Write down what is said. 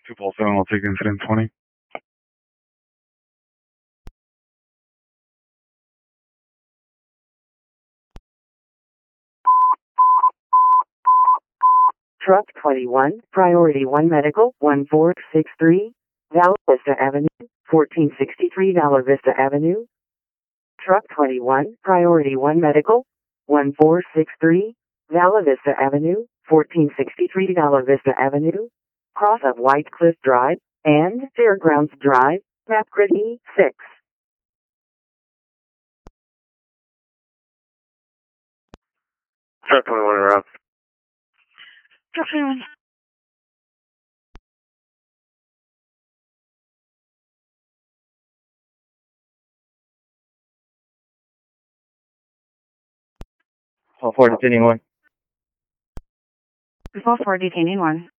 2 Paul 7, I'll take incident 20. Truck 21, Priority 1 Medical, 1463, Val Vista Avenue, 1463 Val Vista Avenue. Truck 21, Priority 1 Medical, 1463, Val Vista Avenue, 1463 Val Vista Avenue, cross of White Cliff Drive and Fairgrounds Drive, map grid E6. Truck 21 in route. Truck 21. Paul 4 detaining 1. 2 Paul 4 detaining 1.